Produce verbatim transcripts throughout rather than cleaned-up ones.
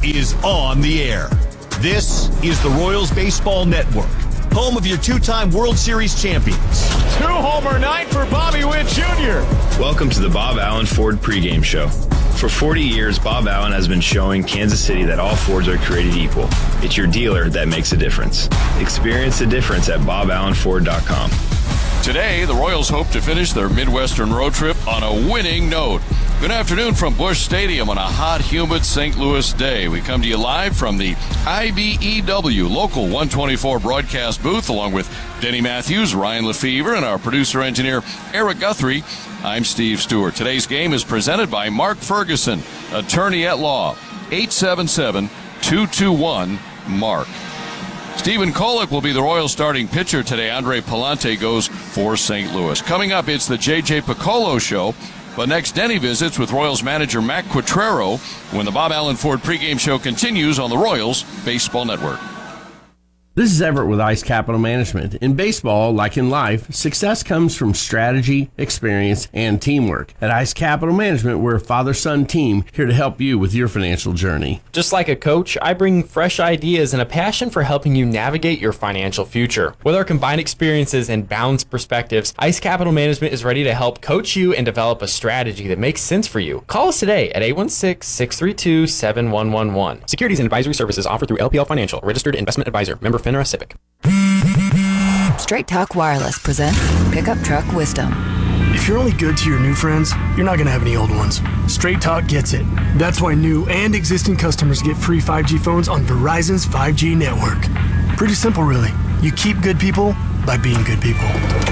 is on the air. This is the Royals Baseball Network, home of your two-time World Series champions. Two-homer night for Bobby Witt Junior Welcome to the Bob Allen Ford pregame show. For forty years, Bob Allen has been showing Kansas City that all Fords are created equal. It's your dealer that makes a difference. Experience the difference at bob allen ford dot com. Today, the Royals hope to finish their Midwestern road trip on a winning note. Good afternoon from Busch Stadium on a hot, humid Saint Louis day. We come to you live from the I B E W Local one twenty-four broadcast booth, along with Denny Matthews, Ryan Lefevre, and our producer-engineer, Eric Guthrie. I'm Steve Stewart. Today's game is presented by Mark Ferguson, attorney at law, eight seven seven, two two one, MARK. Stephen Kolek will be the Royals starting pitcher today. Andre Palante goes for Saint Louis. Coming up, it's the J J Piccolo Show. But next, Denny visits with Royals manager Matt Quatraro when the Bob Allen Ford pregame show continues on the Royals Baseball Network. This is Everett with Ice Capital Management. In baseball, like in life, success comes from strategy, experience, and teamwork. At Ice Capital Management, we're a father-son team here to help you with your financial journey. Just like a coach, I bring fresh ideas and a passion for helping you navigate your financial future. With our combined experiences and balanced perspectives, Ice Capital Management is ready to help coach you and develop a strategy that makes sense for you. Call us today at eight one six, six three two, seven one one one. Securities and advisory services offered through L P L Financial, registered investment advisor, member FINRA Civic. Straight Talk Wireless presents Pickup Truck Wisdom. If you're only good to your new friends, you're not going to have any old ones. Straight Talk gets it. That's why new and existing customers get free five G phones on Verizon's five G network. Pretty simple, really. You keep good people by being good people.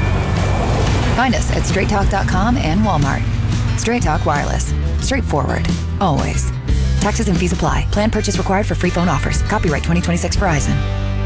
Find us at straight talk dot com and Walmart. Straight Talk Wireless. Straightforward. Always. Taxes and fees apply. Plan purchase required for free phone offers. Copyright twenty twenty-six Verizon.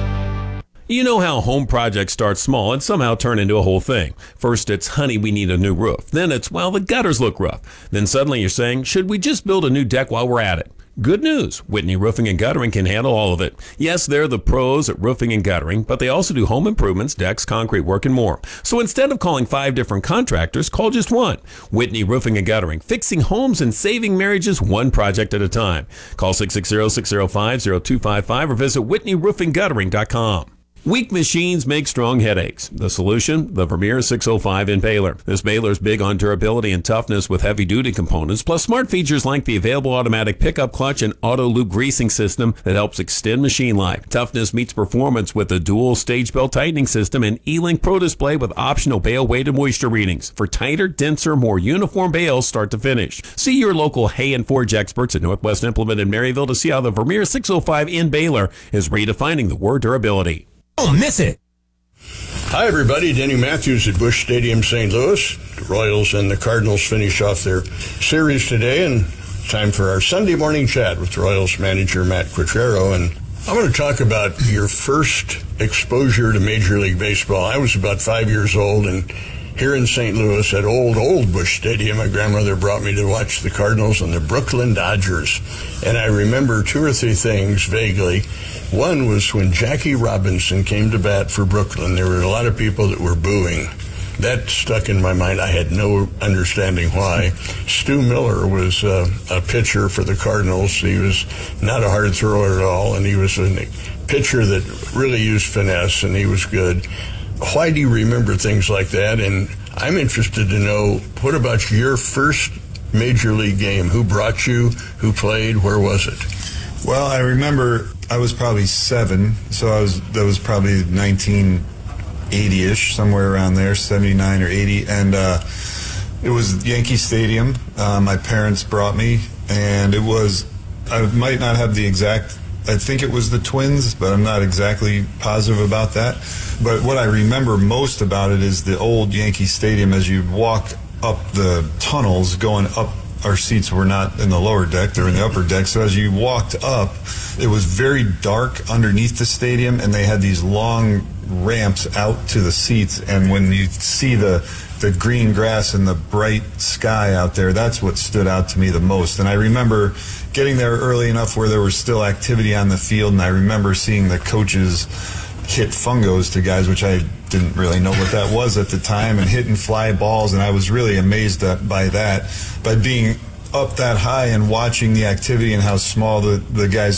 You know how home projects start small and somehow turn into a whole thing. First it's, honey, we need a new roof. Then it's, well, the gutters look rough. Then suddenly you're saying, should we just build a new deck while we're at it? Good news. Whitney Roofing and Guttering can handle all of it. Yes, they're the pros at roofing and guttering, but they also do home improvements, decks, concrete work, and more. So instead of calling five different contractors, call just one. Whitney Roofing and Guttering, fixing homes and saving marriages one project at a time. Call six six zero, six zero five, zero two five five or visit whitney roofing guttering dot com. Weak machines make strong headaches. The solution? The Vermeer six oh five Impaler. This baler is big on durability and toughness with heavy-duty components, plus smart features like the available automatic pickup clutch and auto-loop greasing system that helps extend machine life. Toughness meets performance with the dual stage belt tightening system and E-Link Pro display with optional bale weight and moisture readings for tighter, denser, more uniform bales start to finish. See your local Hay and Forge experts at Northwest Implement in Maryville to see how the Vermeer six oh five Impaler is redefining the word durability. Don't miss it. Hi, everybody. Denny Matthews at Busch Stadium, Saint Louis. The Royals and the Cardinals finish off their series today, and time for our Sunday morning chat with Royals manager Matt Quatraro. And I want to talk about your first exposure to Major League Baseball. I was about five years old, and here in Saint Louis at old, old Busch Stadium, my grandmother brought me to watch the Cardinals and the Brooklyn Dodgers. And I remember two or three things vaguely. One was when Jackie Robinson came to bat for Brooklyn, there were a lot of people that were booing. That stuck in my mind. I had no understanding why. Stu Miller was uh, a pitcher for the Cardinals. He was not a hard thrower at all, and he was a pitcher that really used finesse, and he was good. Why do you remember things like that? And I'm interested to know, what about your first Major League game? Who brought you? Who played? Where was it? Well, I remember I was probably seven, so I was that was probably nineteen eighty-ish, somewhere around there, seventy-nine or eighty, and uh, it was Yankee Stadium. Uh, my parents brought me, and it was, I might not have the exact, I think it was the Twins, but I'm not exactly positive about that. But what I remember most about it is the old Yankee Stadium. As you walk up the tunnels going up, our seats were not in the lower deck, they were in the upper deck. So as you walked up, it was very dark underneath the stadium, and they had these long ramps out to the seats. And when you see the the green grass and the bright sky out there, that's what stood out to me the most. And I remember getting there early enough where there was still activity on the field, and I remember seeing the coaches hit fungos to guys, which I didn't really know what that was at the time, and hitting fly balls, and I was really amazed at, by that. By being up that high and watching the activity and how small the, the guys